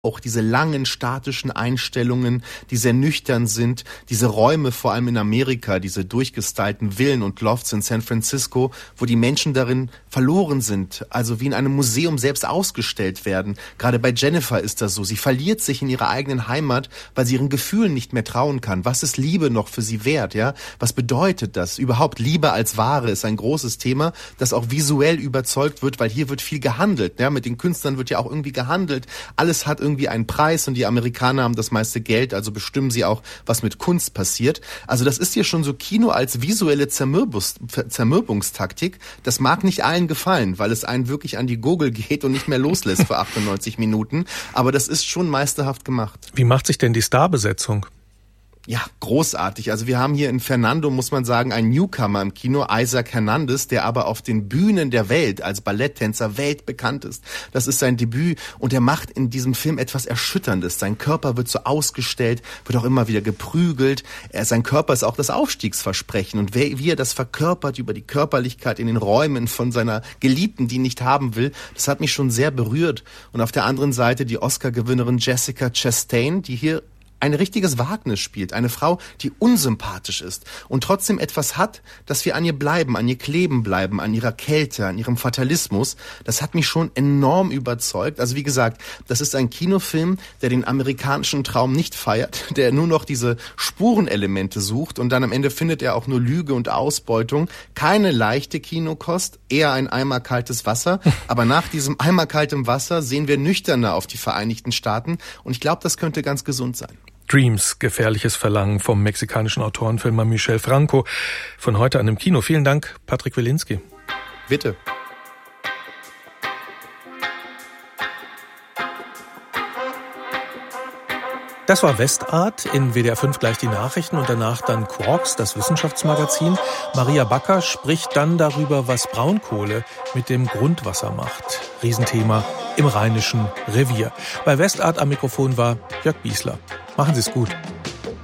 auch diese langen statischen Einstellungen, die sehr nüchtern sind, diese Räume, vor allem in Amerika, diese durchgestylten Villen und Lofts in San Francisco, wo die Menschen darin verloren sind, also wie in einem Museum selbst ausgestellt werden. Gerade bei Jennifer ist das so. Sie verliert sich in ihrer eigenen Heimat, weil sie ihren Gefühlen nicht mehr trauen kann. Was ist Liebe noch für sie wert, ja? Was bedeutet das? Überhaupt Liebe als Ware ist ein großes Thema, das auch visuell überzeugt wird, weil hier wird viel gehandelt, ja? Mit den Künstlern wird ja auch irgendwie gehandelt. Alles hat irgendwie einen Preis und die Amerikaner haben das meiste Geld, also bestimmen sie auch, was mit Kunst passiert. Also das ist hier schon so Kino als visuelle Zermürbungstaktik. Das mag nicht allen gefallen, weil es einen wirklich an die Gurgel geht und nicht mehr loslässt für 98 Minuten. Aber das ist schon meisterhaft gemacht. Wie macht sich denn die Starbesetzung? Ja, großartig. Also wir haben hier in Fernando, muss man sagen, einen Newcomer im Kino, Isaac Hernandez, der aber auf den Bühnen der Welt als Balletttänzer weltbekannt ist. Das ist sein Debüt und er macht in diesem Film etwas Erschütterndes. Sein Körper wird so ausgestellt, wird auch immer wieder geprügelt. Sein Körper ist auch das Aufstiegsversprechen und wie er das verkörpert über die Körperlichkeit in den Räumen von seiner Geliebten, die ihn nicht haben will, das hat mich schon sehr berührt. Und auf der anderen Seite die Oscar-Gewinnerin Jessica Chastain, die hier ein richtiges Wagnis spielt. Eine Frau, die unsympathisch ist und trotzdem etwas hat, dass wir an ihr bleiben, an ihr kleben bleiben, an ihrer Kälte, an ihrem Fatalismus. Das hat mich schon enorm überzeugt. Also wie gesagt, das ist ein Kinofilm, der den amerikanischen Traum nicht feiert, der nur noch diese Spurenelemente sucht und dann am Ende findet er auch nur Lüge und Ausbeutung. Keine leichte Kinokost, eher ein Eimer kaltes Wasser. Aber nach diesem Eimer kaltem Wasser sehen wir nüchterner auf die Vereinigten Staaten und ich glaube, das könnte ganz gesund sein. Dreams, gefährliches Verlangen vom mexikanischen Autorenfilmer Michel Franco. Von heute an im Kino. Vielen Dank, Patrick Wilinski. Bitte. Das war Westart, in WDR 5 gleich die Nachrichten und danach dann Quarks, das Wissenschaftsmagazin. Maria Backer spricht dann darüber, was Braunkohle mit dem Grundwasser macht. Riesenthema im Rheinischen Revier. Bei Westart am Mikrofon war Jörg Biesler. Machen Sie es gut.